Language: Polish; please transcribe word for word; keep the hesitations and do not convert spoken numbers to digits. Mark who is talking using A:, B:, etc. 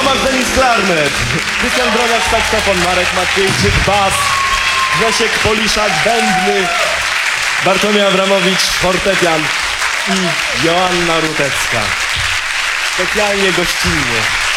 A: Tomasz Denis klarnet, Krystian Droniak saksofon, Marek Maciejczyk bas, Grzesiek Poliszak bębny, Bartłomiej Abramowicz fortepian i Joanna Rutecka. Specjalnie gościnnie.